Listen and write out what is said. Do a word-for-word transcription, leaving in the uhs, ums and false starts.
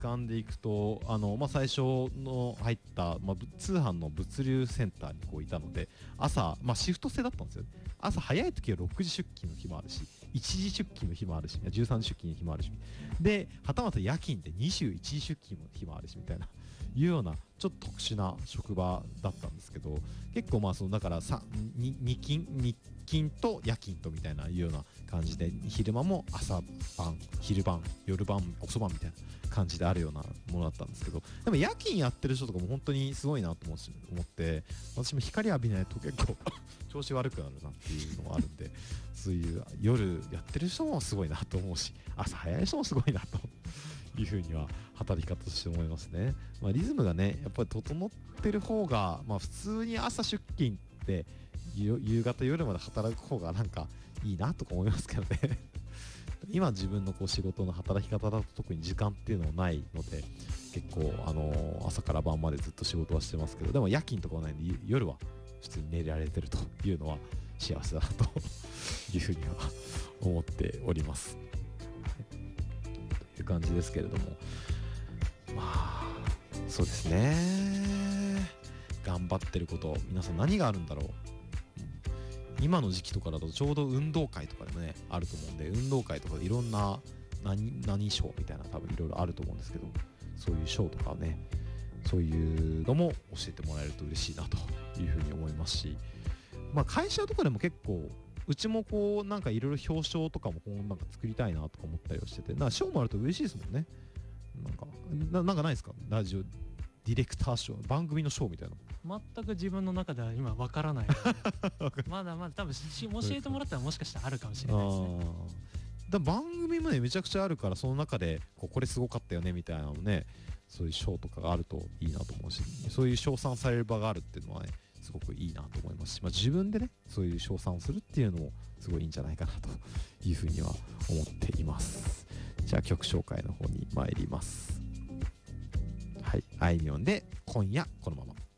間でいくとあの、まあ、最初の入った、まあ、通販の物流センターにこういたので朝、まあ、シフト制だったんですよ。朝早い時はろくじ出勤の日もあるしいちじ出勤の日もあるしじゅうさんじ出勤の日もあるしではたまた夜勤でにじゅういちじ出勤の日もあるしみたいないうようなちょっと特殊な職場だったんですけど結構まあそのだからさにに勤日勤と夜勤とみたいないうような感じで昼間も朝晩昼晩夜晩遅晩みたいな感じであるようなものだったんですけどでも夜勤やってる人とかも本当にすごいなと思って私も光浴びないと結構調子悪くなるなっていうのがあるんでそういう夜やってる人もすごいなと思うし朝早い人もすごいなというふうには働き方として思いますね。まあ、リズムがねやっぱり整ってる方が、まあ、普通に朝出勤って夕方夜まで働く方がなんかいいなとか思いますけどね今自分のこう仕事の働き方だと特に時間っていうのもないので結構、あのー、朝から晩までずっと仕事はしてますけどでも夜勤とかはないんで夜は普通に寝られてるというのは幸せだなというふうには思っておりますという感じですけれどもまあそうですね頑張ってること皆さん何があるんだろう今の時期とかだとちょうど運動会とかでもねあると思うんで運動会とかでいろんな何何賞みたいな多分いろいろあると思うんですけどそういう賞とかねそういうのも教えてもらえると嬉しいなというふうに思いますしまあ会社とかでも結構うちもこうなんかいろいろ表彰とかもこうなんか作りたいなとか思ったりはしててなんか賞もあると嬉しいですもんねなんか な, なんかないですかラジオディレクター賞番組の賞みたいな全く自分の中では今わからないまだまだ多分し教えてもらったらもしかしたらあるかもしれないですねだ番組もねめちゃくちゃあるからその中でこうこれすごかったよねみたいなのねそういう賞とかがあるといいなと思うしそういう称賛される場があるっていうのはねすごくいいなと思いますし、まあ、自分でねそういう称賛をするっていうのもすごいいいんじゃないかなというふうには思っています。じゃあ曲紹介の方に参ります。はい、あいみょんで今夜このまま。